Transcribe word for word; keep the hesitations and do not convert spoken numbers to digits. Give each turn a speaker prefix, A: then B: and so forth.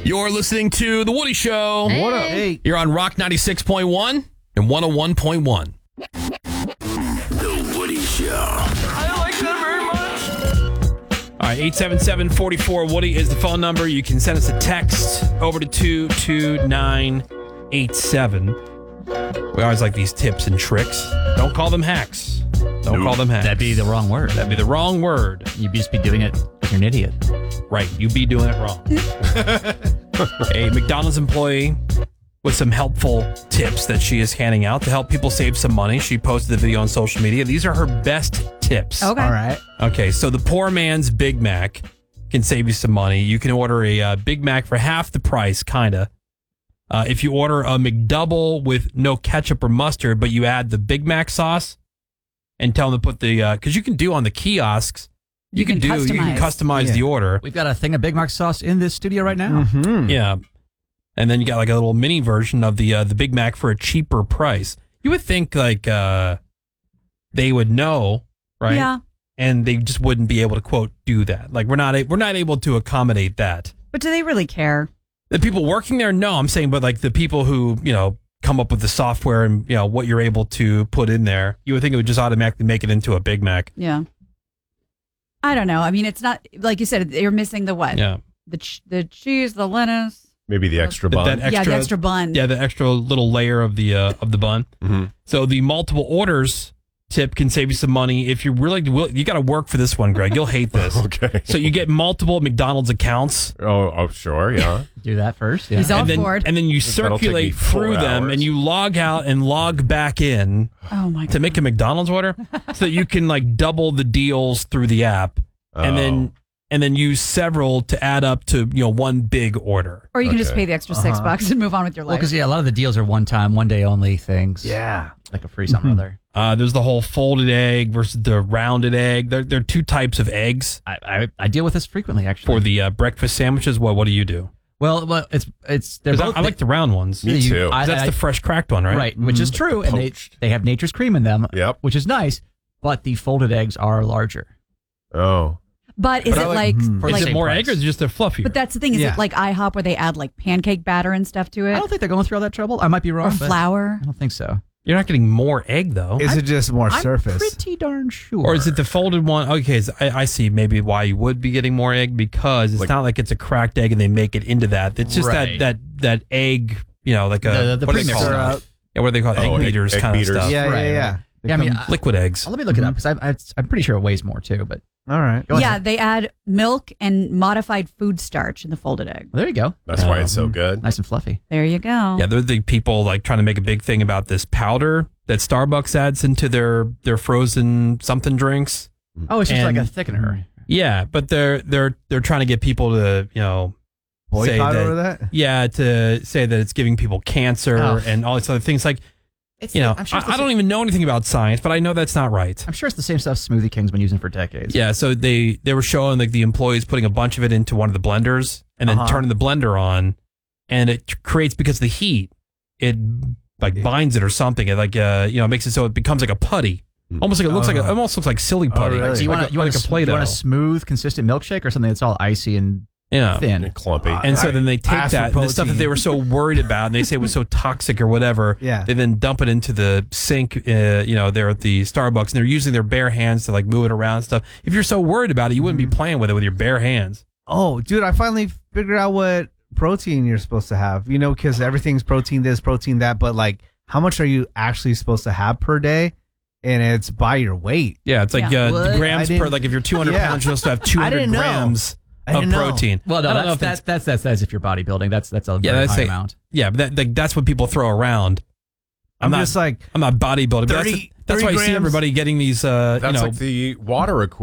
A: You're listening to The Woody Show.
B: Hey.
C: What up? Hey.
A: You're on Rock ninety-six point one and one oh one point one.
D: The Woody Show.
A: I like that very much. All right, eight seven seven, four four, Woody is the phone number. You can send us a text over to two two nine eight seven. We always like these tips and tricks. Don't call them hacks. Don't
D: Nope.
A: call them hacks.
B: That'd be the wrong word.
A: That'd be the wrong word.
B: You'd just be doing it because you're an idiot.
A: Right, you be doing it wrong. A McDonald's employee with some helpful tips that she is handing out to help people save some money. She posted the video on social media. These are her best tips.
E: Okay.
C: All right.
A: Okay, so the poor man's Big Mac can save you some money. You can order a uh, Big Mac for half the price, kind of. Uh, if you order a McDouble with no ketchup or mustard, but you add the Big Mac sauce and tell them to put the, because uh, you can do on the kiosks, you,
E: You
A: can,
E: can
A: do, you can
E: customize.
A: customize
C: Yeah.
A: the order.
B: We've got a thing of Big Mac sauce in this studio right now.
C: Mm-hmm.
A: Yeah. And then you got like a little mini version of the uh, the Big Mac for a cheaper price. You would think like uh, they would know, right?
E: Yeah.
A: And they just wouldn't be able to quote do that. Like we're not a- we're not able to accommodate that.
E: But do they really care?
A: The people working there, no, I'm saying, but like the people who you know come up with the software and you know what you're able to put in there, you would think it would just automatically make it into a Big Mac.
E: Yeah. I don't know. I mean, it's not, like you said, you're missing the what?
A: Yeah.
E: The ch- the cheese, the lettuce.
F: Maybe the extra
A: That-
F: bun.
A: that
E: yeah,
A: extra-
E: the extra bun.
A: Yeah, the extra little layer of the uh, of the bun.
F: Mm-hmm.
A: So the multiple orders tip can save you some money if you really will. You got to work for this one, Greg. You'll hate this.
F: Okay.
A: So you get multiple McDonald's accounts,
F: Oh, oh, sure, yeah.
B: Do that first. Yeah.
E: He's all
A: and then
E: board.
A: and then you
F: That'll take me
A: circulate
F: four
A: through them,
F: hours.
A: and you log out and log back in
E: Oh, my God.
A: to make a McDonald's order, so that you can like double the deals through the app, and then and then use several to add up to you know one big order.
E: Or you can just
F: Okay.
E: pay the extra six
C: Uh-huh.
E: bucks and move on with your
B: Well,
E: life.
B: because yeah, a lot of the deals are one time, one day only things.
C: Yeah.
B: Like a free something or other.
A: Uh, there's the whole folded egg versus the rounded egg. There, there are two types of eggs
B: I, I I deal with this frequently actually.
A: for the uh, breakfast sandwiches. What what do you do?
B: well, well, it's it's they're
A: 'Cause I,
B: both
A: I like the round ones.
F: Me
B: you-
F: too.
B: I-
A: That's
B: I-
A: the fresh cracked one, right?
B: right, which is true, and they
F: Poached.
B: they have nature's cream in them.
F: Yep.
B: Which is nice, but the folded eggs are larger.
F: Oh.
E: but is
B: But I
E: it
B: like-
E: like,
C: Mhm.
B: For
A: Is
E: like
A: it more
B: price.
A: egg or is it just a fluffier?
E: but that's the thing. Is
C: Yeah.
E: it like IHOP where they add like pancake batter and stuff to it?
B: I don't think they're going through all that trouble. I might be wrong.
E: or
B: but
E: flour?
B: I don't think so.
A: You're not getting more egg though.
C: Is it just more
B: I'm
C: surface?
B: pretty darn sure.
A: Or is it the folded one? Okay, so I, I see maybe why you would be getting more egg because it's
F: Like-
A: not like it's a cracked egg and they make it into that. It's just
B: Right.
A: that that that egg, you know, like a
B: The- the
A: what do they
B: premix
A: call it?
B: stuff.
A: Yeah, what do they call it?
F: Oh,
A: Egg
F: egg-
A: beaters
F: egg
A: kind
F: beaters.
A: of stuff.
C: Yeah,
B: Right,
C: yeah, yeah.
B: right.
C: They
B: Yeah, I mean,
C: come-
B: I-
A: Liquid eggs.
B: Let me look it up because I, I, I'm pretty sure it weighs more too. But
C: all right.
B: go
E: Yeah,
B: ahead.
E: they add milk and modified food starch in the folded egg.
B: Well, there you go.
F: That's why it's so good.
B: Nice and fluffy.
E: There you go.
A: Yeah, they're the people like trying to make a big thing about this powder that Starbucks adds into their their frozen something drinks.
B: Oh, it's just
A: And-
B: like a thickener.
A: Yeah, but they're they're they're trying to get people to you know say
C: Boycott
A: that,
C: over that?
A: yeah to say that it's giving people cancer
B: Oh.
A: and all these other things. Like
B: It's
A: you know,
B: I'm sure it's
A: I,
B: the
A: I don't
B: same-
A: even know anything about science, but I know that's not right.
B: I'm sure it's the same stuff Smoothie King's been using for decades.
A: Yeah, so they they were showing like the employees putting a bunch of it into one of the blenders and then
C: Uh-huh.
A: turning the blender on, and it creates because of the heat, it like binds it or something. It like uh you know makes it so it becomes like a putty, almost like it looks like a, it almost looks like silly putty.
C: really?
B: So you
A: Like
B: want
A: a-
B: you want
A: like a
B: a, you
A: Play-Doh.
B: want a smooth, consistent milkshake or something that's all icy and
A: Yeah.
B: thin.
F: And clumpy.
A: And so then they take
C: ask for
A: that, the stuff that
C: protein.
A: they were so worried about, and they say it was so toxic or whatever.
C: Yeah.
A: They then dump it into the sink, uh, you know, there at the Starbucks, and they're using their bare hands to like move it around and stuff. If you're so worried about it, you wouldn't be playing with it with your bare hands.
C: Oh, dude, I finally figured out what protein you're supposed to have. You know, because everything's protein this, protein that, but like, how much are you actually supposed to have per day? And it's by your weight.
A: Yeah, it's like
E: Yeah.
A: uh,
C: What?
A: grams
C: I
A: per.
C: didn't-
A: Like if you're two hundred
C: Yeah.
A: pounds, you're supposed to have two
C: I
A: hundred
C: didn't know.
A: grams
C: I
A: of
C: didn't know.
A: protein.
B: Well, no,
A: I don't know
B: that's,
A: if
B: that's, that's, that's, that's if you're bodybuilding. That's, that's a
A: Yeah,
B: very
A: that's
B: high
A: a-
B: amount.
A: yeah, but that, like, that's what people throw around. I'm,
C: I'm
A: not.
C: just like,
A: I'm not bodybuilding. but that's
C: thirty
A: that's why I
C: thirty
A: see
C: grams.
A: everybody getting these. Uh,
F: That's
A: you know,
F: like the water equivalent.